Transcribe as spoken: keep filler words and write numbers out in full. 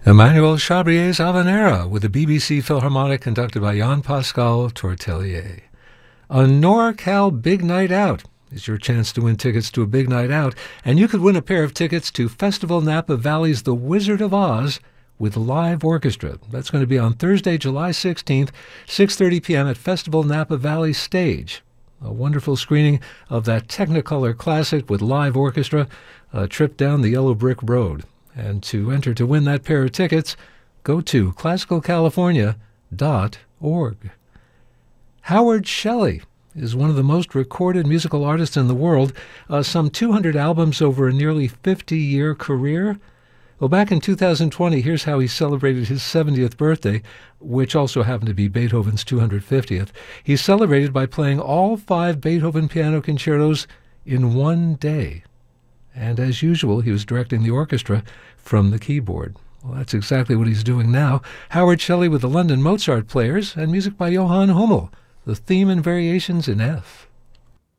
Emmanuel Chabrier's Habanera with the B B C Philharmonic conducted by Jean-Pascal Tortelier. A NorCal Big Night Out is your chance to win tickets to a big night out, and you could win a pair of tickets to Festival Napa Valley's The Wizard of Oz with live orchestra. That's going to be on Thursday, July sixteenth, six thirty p.m. at Festival Napa Valley Stage. A wonderful screening of that Technicolor classic with live orchestra, a trip down the yellow brick road. And to enter to win that pair of tickets, go to classical california dot org. Howard Shelley is one of the most recorded musical artists in the world, uh, some two hundred albums over a nearly fifty-year career. Well, back in two thousand twenty, here's how he celebrated his seventieth birthday, which also happened to be Beethoven's two hundred fiftieth. He celebrated by playing all five Beethoven piano concertos in one day. And as usual, he was directing the orchestra from the keyboard. Well, that's exactly what he's doing now. Howard Shelley with the London Mozart Players and music by Johann Hummel, the theme and variations in F.